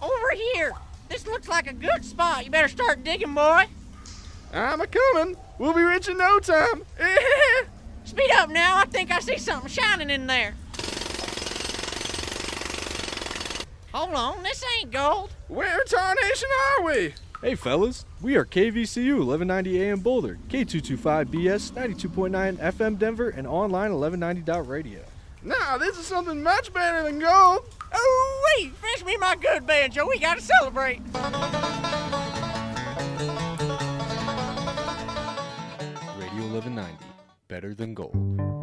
Over here. This looks like a good spot. You better start digging, boy. I'm a-coming. We'll be rich in no time. Speed up now. I think I see something shining in there. Hold on, this ain't gold. Where tarnation are we? Hey fellas, we are KVCU 1190 AM Boulder, K225BS 92.9 FM Denver, and online 1190.radio. Now, this is something much better than gold. Oh, wait, finish me my good banjo. We gotta celebrate. Radio 1190, better than gold.